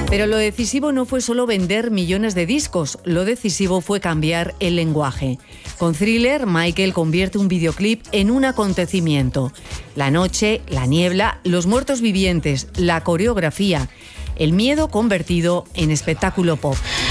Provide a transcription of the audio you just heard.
Pero lo decisivo no fue solo vender millones de discos, lo decisivo fue cambiar el lenguaje. Con Thriller, Michael convierte un videoclip en un acontecimiento. La noche, la niebla, los muertos vivientes, la coreografía, el miedo convertido en espectáculo pop.